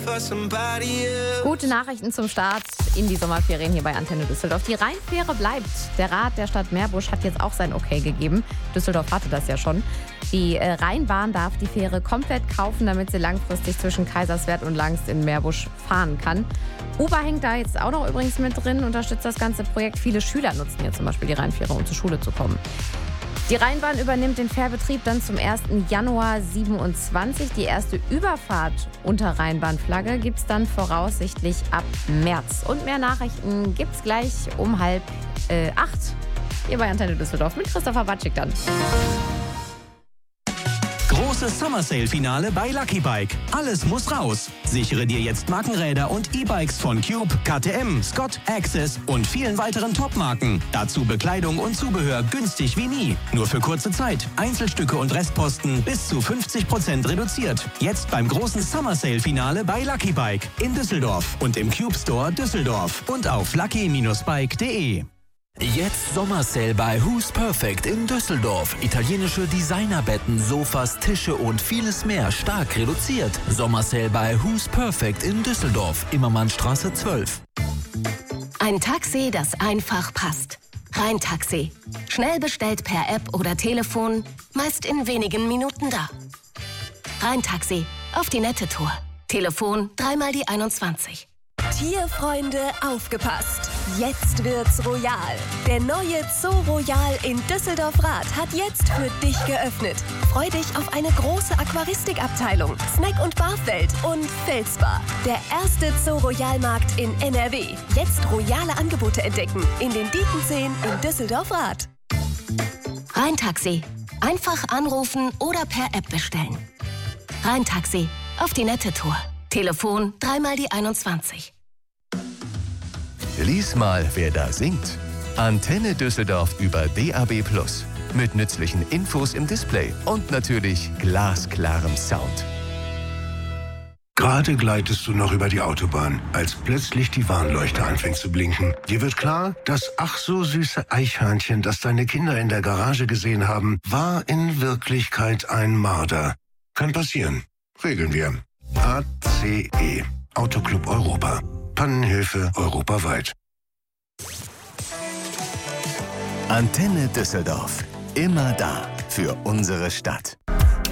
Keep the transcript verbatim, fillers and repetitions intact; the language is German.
Gute Nachrichten zum Start in die Sommerferien hier bei Antenne Düsseldorf. Die Rheinfähre bleibt. Der Rat der Stadt Meerbusch hat jetzt auch sein Okay gegeben. Düsseldorf hatte das ja schon. Die äh, Rheinbahn darf die Fähre komplett kaufen, damit sie langfristig zwischen Kaiserswerth und Langst in Meerbusch fahren kann. Uber hängt da jetzt auch noch übrigens mit drin, unterstützt das ganze Projekt. Viele Schüler nutzen jetzt zum Beispiel die Rheinfähre, um zur Schule zu kommen. Die Rheinbahn übernimmt den Fährbetrieb dann zum ersten Januar siebenundzwanzig. Die erste Überfahrt unter Rheinbahnflagge gibt es dann voraussichtlich ab März. Und mehr Nachrichten gibt es gleich um halb äh, acht hier bei Antenne Düsseldorf mit Christopher Batschik dann. Großes Summer Sale Finale bei Lucky Bike. Alles muss raus. Sichere dir jetzt Markenräder und E-Bikes von Cube, K T M, Scott, Access und vielen weiteren Top-Marken. Dazu Bekleidung und Zubehör günstig wie nie. Nur für kurze Zeit. Einzelstücke und Restposten bis zu fünfzig Prozent reduziert. Jetzt beim großen Summer Sale Finale bei Lucky Bike in Düsseldorf und im Cube Store Düsseldorf und auf lucky Bindestrich bike punkt de. Jetzt Sommersale bei Who's Perfect in Düsseldorf. Italienische Designerbetten, Sofas, Tische und vieles mehr stark reduziert. Sommersale bei Who's Perfect in Düsseldorf, Immermannstraße zwölf. Ein Taxi, das einfach passt. Rhein-Taxi. Schnell bestellt per App oder Telefon, meist in wenigen Minuten da. Rhein-Taxi. Auf die nette Tour. Telefon dreimal die einundzwanzig. Tierfreunde, aufgepasst! Jetzt wird's royal. Der neue Zoo Royal in Düsseldorf-Rath hat jetzt für dich geöffnet. Freu dich auf eine große Aquaristikabteilung, Snack- und Barfeld und Felsbar. Der erste Zoo Royal-Markt in N R W. Jetzt royale Angebote entdecken in den Diekenzehen in Düsseldorf-Rath. Rhein-Taxi. Einfach anrufen oder per App bestellen. Rhein-Taxi. Auf die nette Tour. Telefon dreimal die einundzwanzig. Lies mal, wer da singt. Antenne Düsseldorf über D A B plus. Mit nützlichen Infos im Display und natürlich glasklarem Sound. Gerade gleitest du noch über die Autobahn, als plötzlich die Warnleuchte anfängt zu blinken. Dir wird klar, das ach so süße Eichhörnchen, das deine Kinder in der Garage gesehen haben, war in Wirklichkeit ein Marder. Kann passieren. Regeln wir. A C E. Autoclub Europa. Pannenhilfe europaweit. Antenne Düsseldorf. Immer da für unsere Stadt.